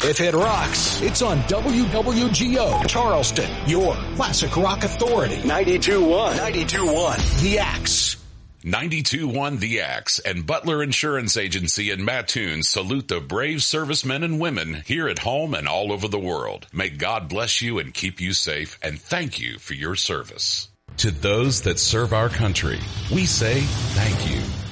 If it rocks, it's on WWGO Charleston, your classic rock authority. 92.1. The Axe. 92.1 The Axe and Butler Insurance Agency in Mattoon salute the brave servicemen and women here at home and all over the world. May God bless you and keep you safe, and thank you for your service. To those that serve our country, we say thank you.